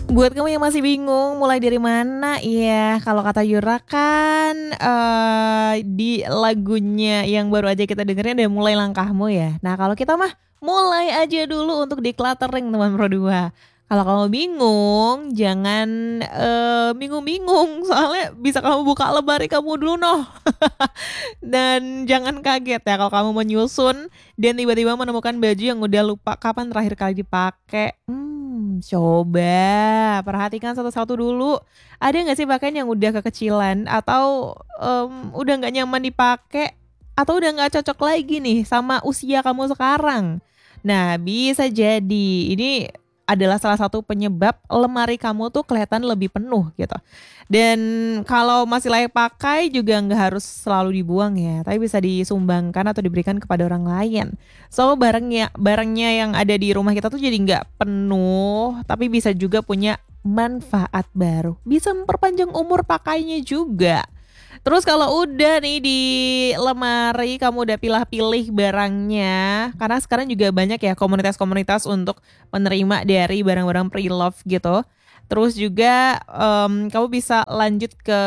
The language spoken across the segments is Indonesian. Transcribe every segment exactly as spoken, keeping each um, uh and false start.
Buat kamu yang masih bingung mulai dari mana, ya kalau kata Yura kan eee, di lagunya yang baru aja kita dengerin ada Mulai Langkahmu ya. Nah kalau kita mah mulai aja dulu untuk decluttering teman Pro dua. Kalau kamu bingung jangan, eee, bingung-bingung soalnya bisa kamu buka lemari kamu dulu noh. Dan jangan kaget ya kalau kamu menyusun dan tiba-tiba menemukan baju yang udah lupa kapan terakhir kali dipakai. Mmm, coba perhatikan satu-satu dulu. Ada nggak sih pakaian yang udah kekecilan atau, mmm, udah nggak nyaman dipakai atau udah nggak cocok lagi nih sama usia kamu sekarang? Nah, bisa jadi ini adalah salah satu penyebab lemari kamu tuh kelihatan lebih penuh gitu. Dan kalau masih layak pakai juga nggak harus selalu dibuang ya, tapi bisa disumbangkan atau diberikan kepada orang lain. So barangnya barangnya yang ada di rumah kita tuh jadi nggak penuh, tapi bisa juga punya manfaat baru. Bisa memperpanjang umur pakainya juga. Terus kalau udah nih di lemari kamu udah pilah-pilih barangnya, karena sekarang juga banyak ya komunitas-komunitas untuk menerima dari barang-barang pre-love gitu. Terus juga, mmm, kamu bisa lanjut ke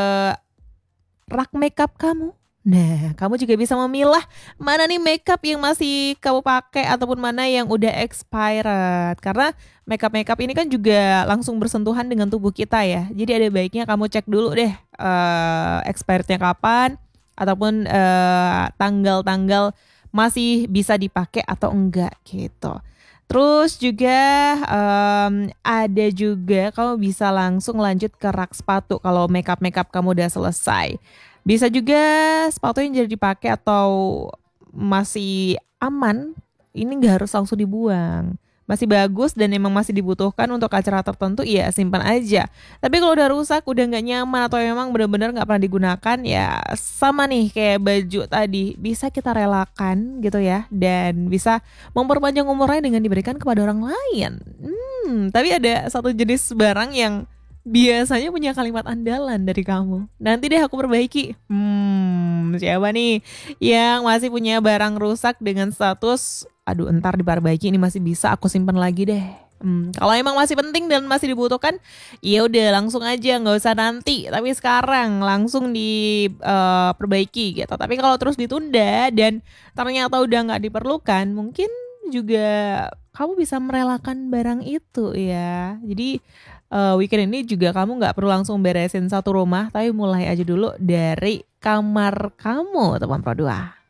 rak makeup kamu. Nah, kamu juga bisa memilah mana nih makeup yang masih kamu pakai ataupun mana yang udah expired. Karena makeup-makeup ini kan juga langsung bersentuhan dengan tubuh kita ya. Jadi ada baiknya kamu cek dulu deh, eee, expirednya kapan ataupun, eee, tanggal-tanggal masih bisa dipakai atau enggak gitu. Terus juga, mmm, ada juga kamu bisa langsung lanjut ke rak sepatu kalau makeup-makeup kamu udah selesai. Bisa juga sepatu yang jadi dipakai atau masih aman, ini nggak harus langsung dibuang. Masih bagus dan emang masih dibutuhkan untuk acara tertentu, ya simpan aja. Tapi kalau udah rusak, udah nggak nyaman atau memang benar-benar nggak pernah digunakan, ya sama nih kayak baju tadi, bisa kita relakan gitu ya, dan bisa memperpanjang umurnya dengan diberikan kepada orang lain. Hmm, tapi ada satu jenis barang yang biasanya punya kalimat andalan dari kamu. Nanti deh aku perbaiki. Hmm, siapa nih yang masih punya barang rusak dengan status, aduh entar diperbaiki ini masih bisa aku simpen lagi deh. Hmm, kalau emang masih penting dan masih dibutuhkan, ya udah langsung aja nggak usah nanti. Tapi sekarang langsung diperbaiki gitu. Tapi kalau terus ditunda dan ternyata udah nggak diperlukan, mungkin juga kamu bisa merelakan barang itu ya. Jadi Eee, weekend ini juga kamu nggak perlu langsung beresin satu rumah, tapi mulai aja dulu dari kamar kamu, teman Pro dua.